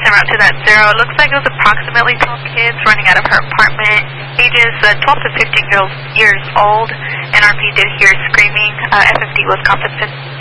route to that 0. It looks like it was approximately 12 kids running out of her apartment, ages 12 to 15 years old. NRP did hear screaming. FFD was compensated.